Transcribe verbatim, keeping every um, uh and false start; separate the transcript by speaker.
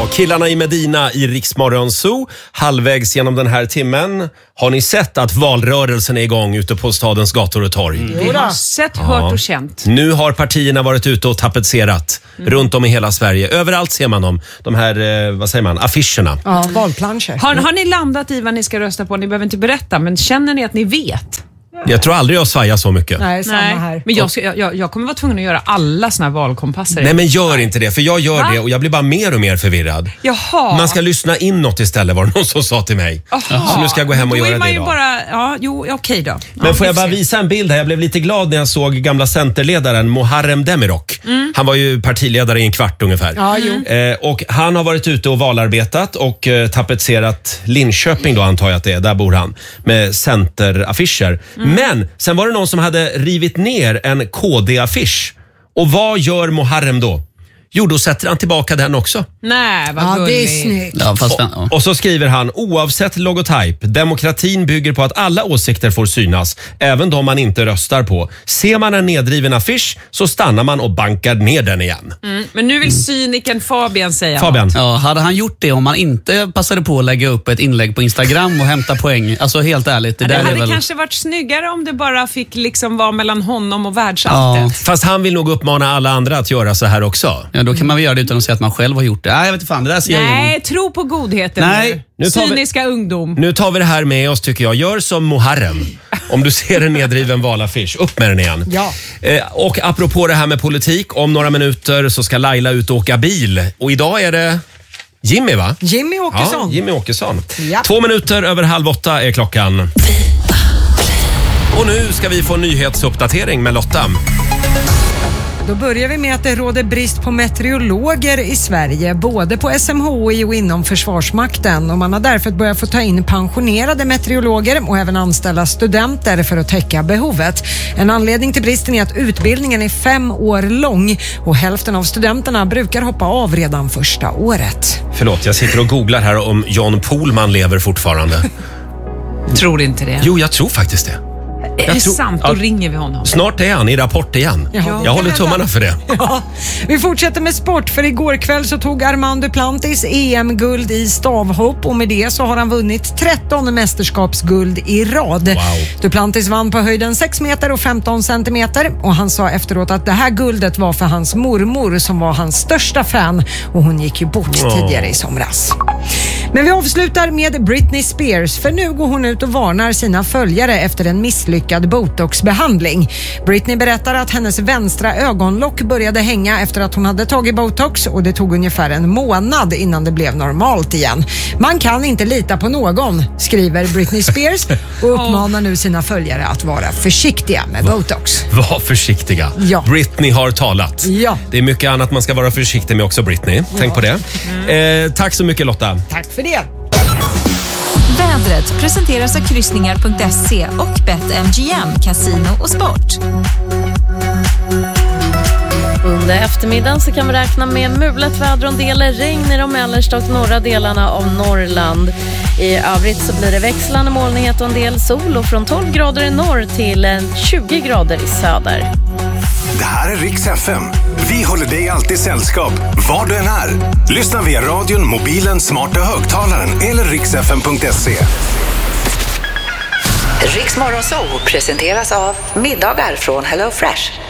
Speaker 1: Killarna i Medina i Rix Morgon Zoo. Halvvägs genom den här timmen. Har ni sett att valrörelsen är igång ute på stadens gator och torg?
Speaker 2: Mm. Vi har sett, ja. hört och känt.
Speaker 1: Nu har partierna varit ute och tapetserat mm. runt om i hela Sverige. Överallt ser man dem. De här, eh, vad säger man, affischerna.
Speaker 3: Ja, valplanscher.
Speaker 2: Har, har ni landat i vad ni ska rösta på? Ni behöver inte berätta, men känner ni att ni vet?
Speaker 1: Jag tror aldrig jag svajar så mycket.
Speaker 3: Nej, samma
Speaker 2: Nej.
Speaker 3: här.
Speaker 2: Men jag, ska, jag, jag kommer vara tvungen att göra alla såna här valkompasser.
Speaker 1: Nej, men gör inte det, för jag gör Va? det och jag blir bara mer och mer förvirrad.
Speaker 2: Jaha.
Speaker 1: Man ska lyssna inåt istället, var det någon som sa till mig.
Speaker 2: Jaha.
Speaker 1: Så nu ska jag gå hem och
Speaker 2: då
Speaker 1: göra
Speaker 2: är man
Speaker 1: det
Speaker 2: ju
Speaker 1: idag.
Speaker 2: bara, ja, jo, okej då.
Speaker 1: Men
Speaker 2: ja,
Speaker 1: får jag bara visa en bild här? Jag blev lite glad när jag såg gamla centerledaren Muharrem Demirok. Mm. Han var ju partiledare i en kvart ungefär.
Speaker 3: Ja, jo.
Speaker 1: Eh, och han har varit ute och valarbetat och eh, tapetserat Linköping då, antar jag att det är. Där bor han. Med centeraffischer. Mm. Men sen var det någon som hade rivit ner en K D-affisch. Och vad gör Muharrem då? Jo, då sätter han tillbaka den också.
Speaker 2: Nej, vad
Speaker 3: ja,
Speaker 2: gulligt.
Speaker 3: det är snyggt.
Speaker 4: Ja, fast den, ja.
Speaker 1: och, och så skriver han, oavsett logotyp, demokratin bygger på att alla åsikter får synas, även de man inte röstar på. Ser man en nedriven affisch så stannar man och bankar ner den igen.
Speaker 2: Mm, men nu vill cynikern Fabian säga
Speaker 1: Fabian.
Speaker 4: Ja, hade han gjort det om man inte passade på att lägga upp ett inlägg på Instagram och hämta poäng? Alltså helt ärligt. Det,
Speaker 2: ja, det
Speaker 4: där
Speaker 2: hade
Speaker 4: är väl...
Speaker 2: kanske varit snyggare om det bara fick liksom vara mellan honom och världsalltet.
Speaker 4: Ja.
Speaker 1: Fast han vill nog uppmana alla andra att göra så här också.
Speaker 4: Ja, då kan man väl göra det utan att säga att man själv har gjort det. Nej, jag vet inte fan, det där ser jag
Speaker 2: Nej,
Speaker 4: igenom.
Speaker 2: tro på godheten.
Speaker 4: Nej,
Speaker 2: nu.
Speaker 1: nu tar vi-
Speaker 2: Cyniska ungdom.
Speaker 1: Nu tar vi det här med oss, tycker jag. Gör som Muharrem. Om du ser en nedriven valaffisch, upp med den igen.
Speaker 3: Ja.
Speaker 1: Eh, och apropå det här med politik, om några minuter så ska Laila ut och åka bil. Och idag är det Jimmy, va?
Speaker 3: Jimmy Åkesson.
Speaker 1: Ja, Jimmy Åkesson.
Speaker 3: Ja.
Speaker 1: Två minuter över halv åtta är klockan. Och nu ska vi få nyhetsuppdatering med Lotta.
Speaker 3: Då börjar vi med att det råder brist på meteorologer i Sverige, både på S M H I och inom Försvarsmakten. Och man har därför börjat få ta in pensionerade meteorologer och även anställa studenter för att täcka behovet. En anledning till bristen är att utbildningen är fem år lång och hälften av studenterna brukar hoppa av redan första året.
Speaker 1: Förlåt, jag sitter och googlar här om John Pohlman lever fortfarande.
Speaker 2: Tror inte det.
Speaker 1: Jo, jag tror faktiskt det.
Speaker 2: Är
Speaker 1: Jag
Speaker 2: det
Speaker 1: tror-
Speaker 2: sant?
Speaker 1: ja.
Speaker 2: Då ringer vi honom.
Speaker 1: Snart är han i Rapport igen.
Speaker 3: Ja.
Speaker 1: Jag håller tummarna för det.
Speaker 3: Ja, vi fortsätter med sport, för igår kväll så tog Armand Duplantis E M-guld i stavhopp och med det så har han vunnit tretton mästerskapsguld i rad.
Speaker 1: Wow.
Speaker 3: Duplantis vann på höjden sex meter och femton centimeter och han sa efteråt att det här guldet var för hans mormor som var hans största fan och hon gick ju bort
Speaker 1: Åh.
Speaker 3: tidigare i somras. Men vi avslutar med Britney Spears, för nu går hon ut och varnar sina följare efter en misslyckad botoxbehandling. Britney berättar att hennes vänstra ögonlock började hänga efter att hon hade tagit botox och det tog ungefär en månad innan det blev normalt igen. Man kan inte lita på någon, skriver Britney Spears och uppmanar nu sina följare att vara försiktiga med botox.
Speaker 1: Var försiktiga.
Speaker 3: Ja.
Speaker 1: Britney har talat.
Speaker 3: Ja.
Speaker 1: Det är mycket annat man ska vara försiktig med också, Britney. Tänk på det. Eh, tack så mycket, Lotta.
Speaker 3: Tack för det.
Speaker 5: Vädret presenteras av kryssningar punkt se och BetMGM, Casino och Sport.
Speaker 6: Under eftermiddagen så kan vi räkna med mulet väder och en del regn i de mellersta och norra delarna av Norrland. I övrigt så blir det växlande molnighet och en del sol och från tolv grader i norr till tjugo grader i söder.
Speaker 7: Det här är Rix F M. Vi håller dig alltid sällskap, var du än är. Lyssna via radion, mobilen, smarta högtalaren eller rix f m punkt se.
Speaker 8: Rix Morgon Zoo presenteras av middagar från Hello Fresh.